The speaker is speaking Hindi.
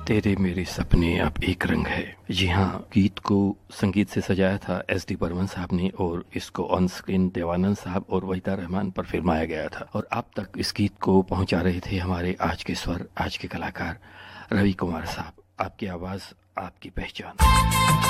तेरे मेरे सपने अब एक रंग है। जी हाँ, गीत को संगीत से सजाया था एस.डी. बर्मन साहब ने और इसको ऑन स्क्रीन देवानंद साहब और वहीदा रहमान पर फिल्माया गया था। और आप तक इस गीत को पहुंचा रहे थे हमारे आज के स्वर, आज के कलाकार रवि कुमार साहब। आपकी आवाज़, आपकी पहचान।